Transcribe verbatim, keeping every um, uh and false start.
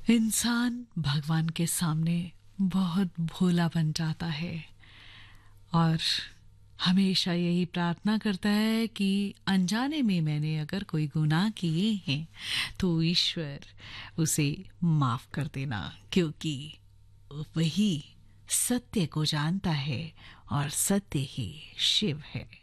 इंसान भगवान के सामने बहुत भोला बन जाता है और हमेशा यही प्रार्थना करता है कि अनजाने में मैंने अगर कोई गुनाह किए हैं तो ईश्वर उसे माफ कर देना, क्योंकि वही सत्य को जानता है और सत्य ही शिव है।